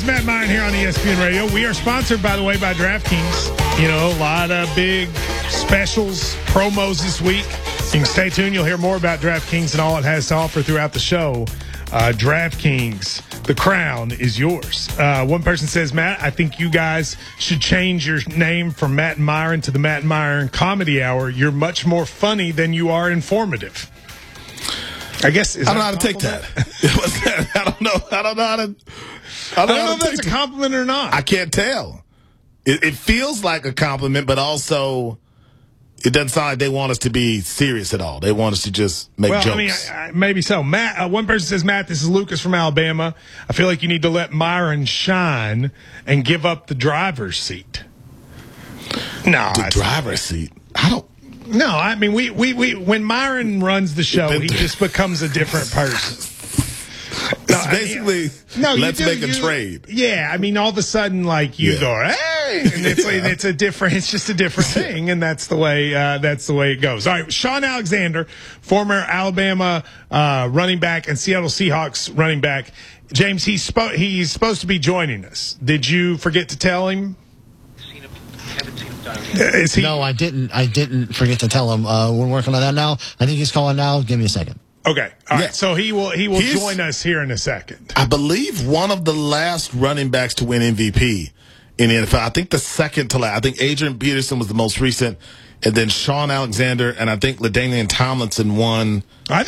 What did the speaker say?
Matt Meyer here on ESPN Radio. We are sponsored, by the way, by DraftKings. You know, a lot of big specials, promos this week. You can stay tuned. You'll hear more about DraftKings and all it has to offer throughout the show. DraftKings, the crown is yours. One person says, Matt, I think you guys should change your name from Matt and Myron to the Matt and Myron Comedy Hour. You're much more funny than you are informative. I guess I don't know how to take that. I don't know if that's a compliment or not. I can't tell. It feels like a compliment, but also it doesn't sound like they want us to be serious at all. They want us to just make jokes. I mean, maybe so. Matt, one person says, Matt, this is Lucas from Alabama. I feel like you need to let Myron shine and give up the driver's seat. No, the driver's seat. I don't. No, I mean, we when Myron runs the show, he just becomes a different person. It's basically, let's make a trade. Yeah, I mean, all of a sudden, like, you go, hey, and it's just a different thing, and that's the way it goes. All right, Sean Alexander, former Alabama running back and Seattle Seahawks running back. James, he's supposed to be joining us. Did you forget to tell him? No, I didn't. I didn't forget to tell him. We're working on that now. I think he's calling now. Give me a second. Okay. All right. So he will join us here in a second. I believe one of the last running backs to win MVP in the NFL. I think the second to last. I think Adrian Peterson was the most recent, and then Sean Alexander, and I think LaDainian Tomlinson won.